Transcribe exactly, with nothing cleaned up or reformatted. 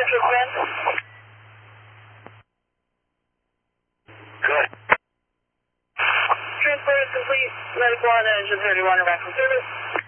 Central Command. Good. Transport is complete. Medical on engine thirty-one, arrived from service.